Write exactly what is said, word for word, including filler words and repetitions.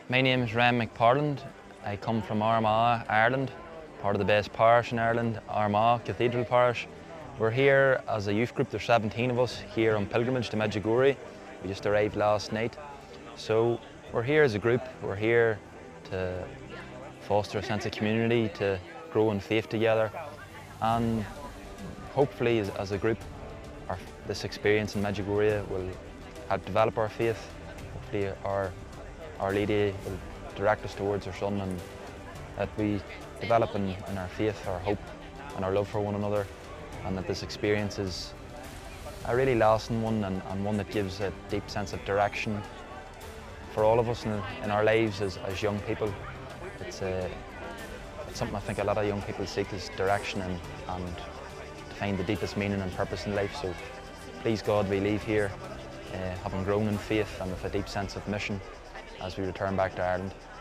My name is Ram McParland. I come from Armagh, Ireland, part of the best parish in Ireland, Armagh Cathedral Parish. We're here as a youth group. There's seventeen of us here on pilgrimage to Medjugorje. We just arrived last night. So we're here as a group. We're here to foster a sense of community, to grow in faith together, and hopefully as, as a group, our, this experience in Medjugorje will help develop our faith. Hopefully our Our Lady will direct us towards her Son, and that we develop in, in our faith, our hope and our love for one another, and that this experience is a really lasting one, and, and one that gives a deep sense of direction for all of us in, in our lives as, as young people. It's, uh, it's something I think a lot of young people seek, is direction and, and to find the deepest meaning and purpose in life. So please God, we leave here uh, having grown in faith and with a deep sense of mission as we return back to Ireland.